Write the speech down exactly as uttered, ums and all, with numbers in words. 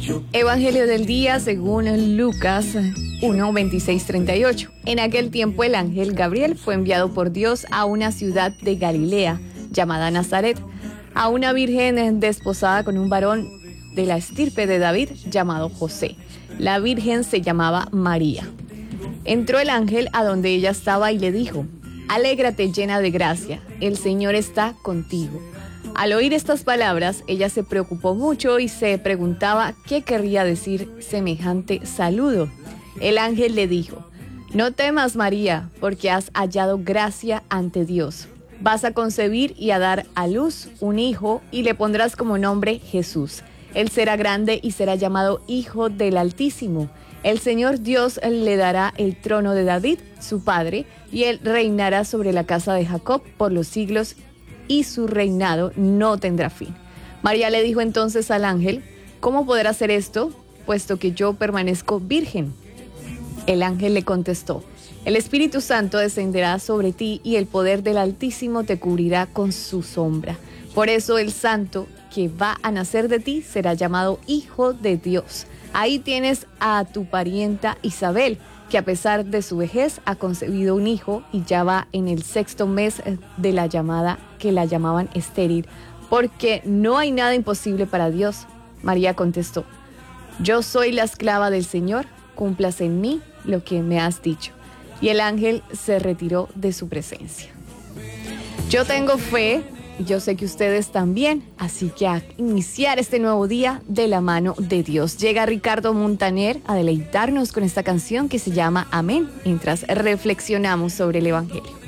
Evangelio del día según Lucas uno, veintiséis, treinta y ocho. En aquel tiempo el ángel Gabriel fue enviado por Dios a una ciudad de Galilea llamada Nazaret, a una virgen desposada con un varón de la estirpe de David llamado José. La virgen se llamaba María. Entró el ángel a donde ella estaba y le dijo: «Alégrate, llena de gracia, el Señor está contigo». Al oír estas palabras, ella se preocupó mucho y se preguntaba qué querría decir semejante saludo. El ángel le dijo: «No temas, María, porque has hallado gracia ante Dios. Vas a concebir y a dar a luz un hijo y le pondrás como nombre Jesús. Él será grande y será llamado Hijo del Altísimo. El Señor Dios le dará el trono de David, su padre, y él reinará sobre la casa de Jacob por los siglos, y su reinado no tendrá fin». María le dijo entonces al ángel: «¿Cómo podrá hacer esto, puesto que yo permanezco virgen?». El ángel le contestó: «El Espíritu Santo descenderá sobre ti y el poder del Altísimo te cubrirá con su sombra. Por eso el santo que va a nacer de ti será llamado Hijo de Dios. Ahí tienes a tu parienta Isabel, que a pesar de su vejez ha concebido un hijo y ya va en el sexto mes de la llamada que la llamaban estéril, porque no hay nada imposible para Dios». María contestó: «Yo soy la esclava del Señor, cúmplase en mí lo que me has dicho». Y el ángel se retiró de su presencia. Yo tengo fe, y yo sé que ustedes también, así que a iniciar este nuevo día de la mano de Dios. Llega Ricardo Montaner a deleitarnos con esta canción que se llama Amén, mientras reflexionamos sobre el Evangelio.